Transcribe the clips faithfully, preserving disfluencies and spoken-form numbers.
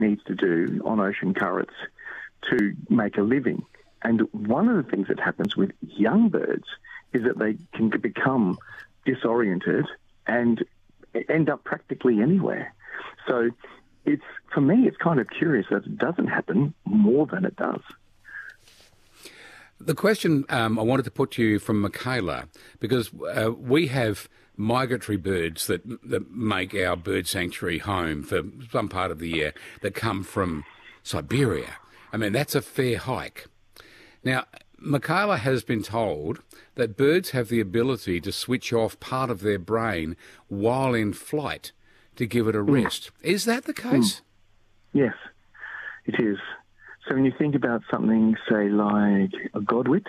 needs to do on ocean currents to make a living. And one of the things that happens with young birds is that they can become disoriented and end up practically anywhere. So it's, for me, it's kind of curious that it doesn't happen more than it does. The question um, I wanted to put to you from Michaela, because uh, we have migratory birds that that make our bird sanctuary home for some part of the year that come from Siberia. I mean, that's a fair hike. Now, Michaela has been told that birds have the ability to switch off part of their brain while in flight to give it a rest. Mm. Is that the case? Mm. Yes, it is. So when you think about something, say, like a godwit,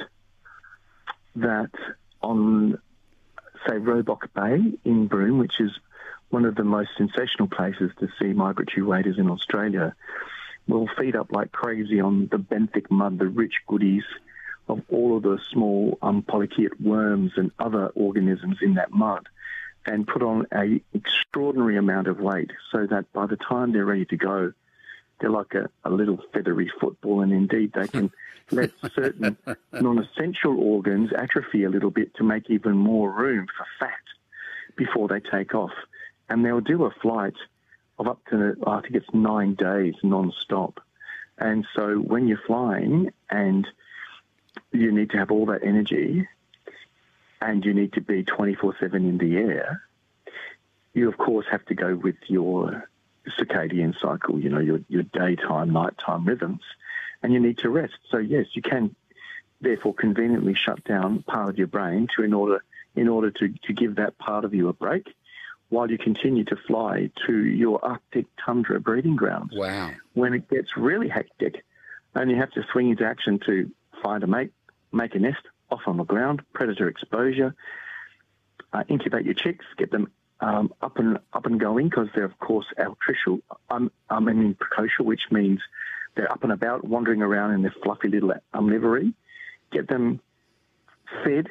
that on, say, Roebuck Bay in Broome, which is one of the most sensational places to see migratory waders in Australia, will feed up like crazy on the benthic mud, the rich goodies of all of the small um, polychaete worms and other organisms in that mud, and put on an extraordinary amount of weight so that by the time they're ready to go, they're like a, a little feathery football, and indeed they can let certain non-essential organs atrophy a little bit to make even more room for fat before they take off. And they'll do a flight of up to, I think it's nine days non-stop. And so when you're flying and you need to have all that energy and you need to be twenty-four seven in the air, you, of course, have to go with your circadian cycle, you know, your, your daytime, nighttime rhythms, and you need to rest. So, yes, you can therefore conveniently shut down part of your brain to in order in order to, to give that part of you a break while you continue to fly to your Arctic tundra breeding grounds. Wow. When it gets really hectic and you have to swing into action to find a mate, make a nest off on the ground, predator exposure, uh, incubate your chicks, get them Um, up and up and going, because they're, of course, altricial, um, um, I mean precocial, which means they're up and about, wandering around in their fluffy little um, livery. Get them fed,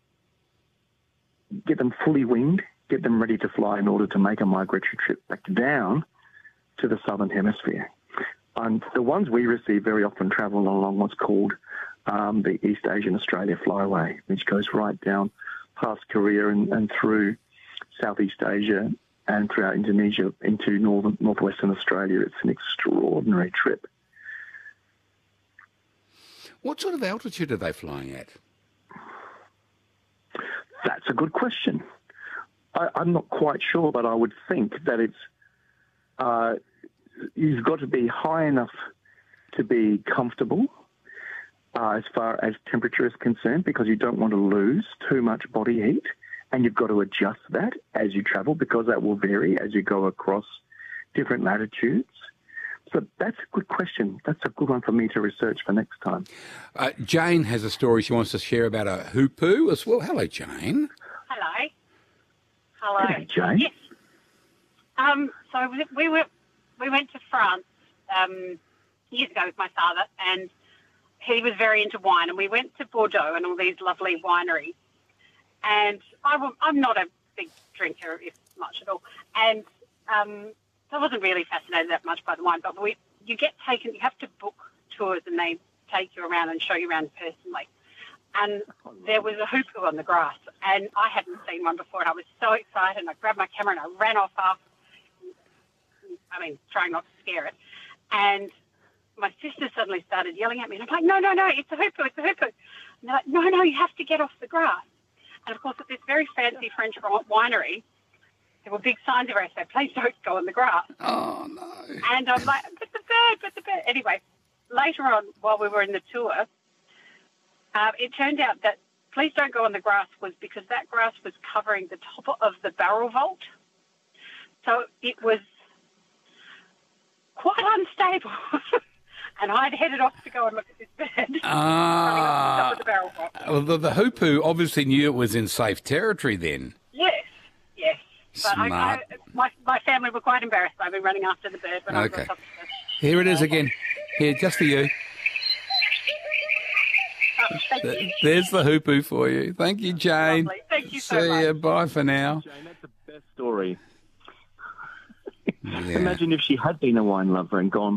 get them fully winged, get them ready to fly in order to make a migratory trip back down to the southern hemisphere. And the ones we receive very often travel along what's called um, the East Asian Australia Flyway, which goes right down past Korea and, and through Southeast Asia and throughout Indonesia into northern, northwestern Australia. It's an extraordinary trip. What sort of altitude are they flying at? That's a good question. I, I'm not quite sure, but I would think that it's uh, you've got to be high enough to be comfortable uh, as far as temperature is concerned, because you don't want to lose too much body heat. And you've got to adjust that as you travel, because that will vary as you go across different latitudes. So that's a good question. That's a good one for me to research for next time. Uh, Jane has a story she wants to share about a hoopoe as well. Hello, Jane. Hello. Hello. Hello, Jane. Yes. Um, so we were we went to France um, years ago with my father, and he was very into wine, and we went to Bordeaux and all these lovely wineries. And I, I'm not a big drinker, if much at all. And um, so I wasn't really fascinated that much by the wine. But we, you get taken, you have to book tours, and they take you around and show you around personally. And there was a hoopoe on the grass, and I hadn't seen one before. And I was so excited, and I grabbed my camera and I ran off after. I mean, trying not to scare it. And my sister suddenly started yelling at me, and I'm like, no, no, no, it's a hoopoe, it's a hoopoe. And they're like, no, no, you have to get off the grass. And, of course, at this very fancy French winery, there were big signs everywhere saying, please don't go on the grass. Oh, no. And I'm like, but the bird, but the bird. Anyway, later on, while we were in the tour, uh, it turned out that please don't go on the grass was because that grass was covering the top of the barrel vault. So it was quite unstable. And I'd headed off to go and look at this bird. Ah. The barrel vault. Well, the, the hoopoe obviously knew it was in safe territory then. Yes, yes. But Smart. I, I, my, my family were quite embarrassed by me running after the bird when I was Okay. on top of the Here it is again. Here, just for you. Oh, thank you. There's the hoopoe for you. Thank you, Jane. Lovely. Thank you so See much. you. Bye for now. Jane, that's the best story. Yeah. Imagine if she had been a wine lover and gone